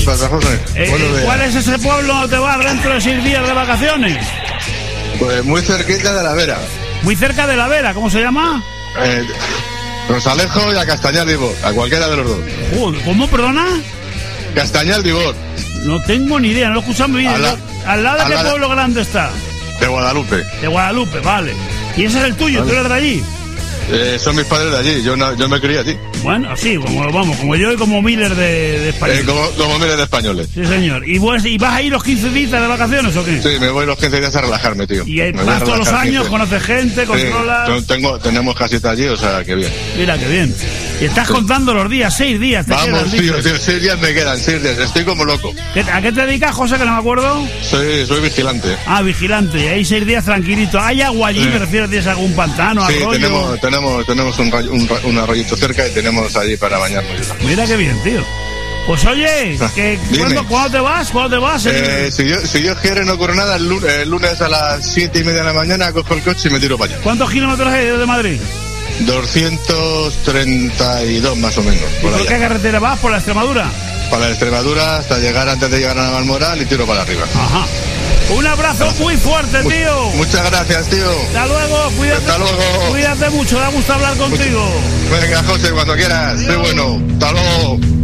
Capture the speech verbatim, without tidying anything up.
pasa, José? Eh, ¿Cuál es ese pueblo donde te vas dentro de seis días de vacaciones? Pues muy cerquita de La Vera. Muy cerca de La Vera, ¿cómo se llama? Eh, Rosalejo y a Castañal Dibor, a cualquiera de los dos. Joder, ¿cómo, perdona? Castañal Dibor. No tengo ni idea, no lo he escuchado muy bien. ¿Al, la, ¿Al lado de qué la, pueblo grande está? De Guadalupe. De Guadalupe, vale. ¿Y ese es el tuyo? ¿Tú eres de allí? Eh, son mis padres de allí, yo, no, yo me crié allí. Bueno, sí, como vamos, como yo y como miles de, de españoles. Eh, como, como miles de españoles. Sí, señor. ¿Y, vos, ¿Y vas a ir los quince días de vacaciones o qué? Sí, me voy los quince días a relajarme, tío. ¿Y me vas todos los años, quince. Conoces gente, controlas? Sí, tengo, tenemos casita allí, o sea, que bien. Mira, que bien. Y estás sí. contando los días, seis días. Te Vamos, tío, tío, seis días me quedan, seis días, estoy como loco. ¿Qué, ¿A qué te dedicas, José, que no me acuerdo? Sí, soy vigilante. Ah, vigilante, y ahí seis días tranquilito. ¿Hay agua allí? Sí. ¿Me refiero? ¿Tienes algún pantano, sí, arroyo? tenemos, tenemos, tenemos un, un, un arroyito cerca y tenemos allí para bañarnos. Mira qué bien, tío. Pues oye, que ¿cuándo, ¿cuándo te vas? ¿Cuándo te vas? Eh, si, yo, si Dios quiere no ocurre nada, el lunes, el lunes a las siete y media de la mañana cojo el coche y me tiro para allá. ¿Cuántos kilómetros hay de Madrid? doscientos treinta y dos más o menos. ¿Por, ¿Por qué carretera vas? ¿Por la Extremadura? Para la Extremadura hasta llegar, antes de llegar a Navalmoral y tiro para arriba. Ajá. Un abrazo muy fuerte, tío. Muchas gracias, tío. Hasta luego, cuídate. Hasta luego. Cuídate mucho, da gusto hablar contigo. Venga, José, cuando quieras. Soy bueno. Hasta luego.